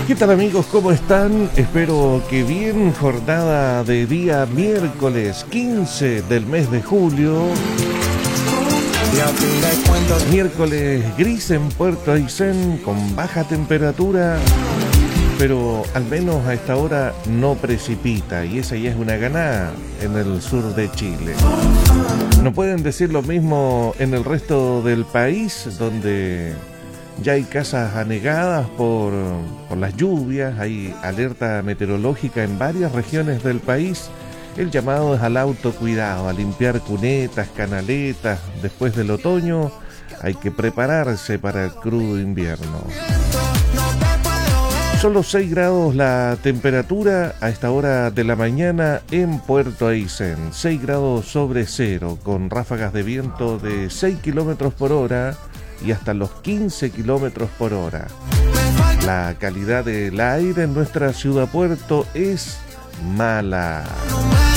¿Qué tal amigos? ¿Cómo están? Espero que bien. Jornada de día miércoles 15 del mes de julio. Miércoles gris en Puerto Aysén con baja temperatura, pero al menos a esta hora no precipita y esa ya es una ganada en el sur de Chile. No pueden decir lo mismo en el resto del país, donde ya hay casas anegadas por las lluvias, hay alerta meteorológica en varias regiones del país. El llamado es al autocuidado, a limpiar cunetas, canaletas. Después del otoño hay que prepararse para el crudo invierno. Solo 6 grados la temperatura a esta hora de la mañana en Puerto Aysén. 6 grados sobre cero, con ráfagas de viento de 6 kilómetros por hora y hasta los 15 kilómetros por hora. La calidad del aire en nuestra ciudad puerto es mala.